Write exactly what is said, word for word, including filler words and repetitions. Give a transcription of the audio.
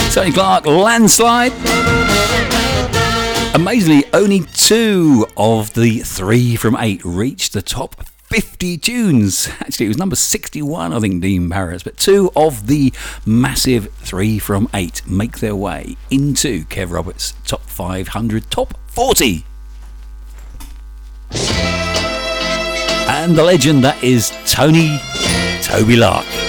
Tony Clark, Landslide. Amazingly, only two of the three from eight reached the top fifty tunes. Actually, it was number sixty-one, I think, Dean Paris. But two of the massive three from eight make their way into Kev Roberts' top five hundred, top forty. And the legend, that is Tony Toby Lark.